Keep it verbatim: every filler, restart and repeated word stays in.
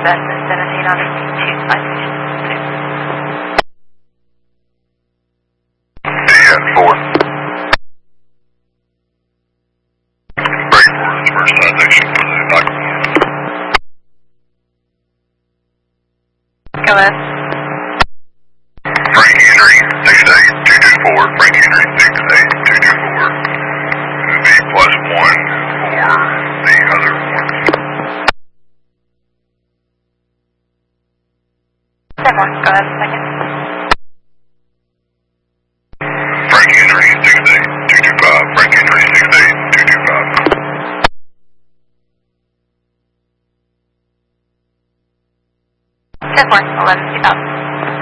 Bend seventeen on two five six. Yeah, four. Break for its first citation for the document. Go ahead. Frank Henry, six eight two two four. Frank Henry, six eight two two four. V plus one for the other ones. Ten more. Go ahead. Second. Frank Henry, six eight two two five. Frank Henry, six eight two two five. Ten more. Eleven two thousand.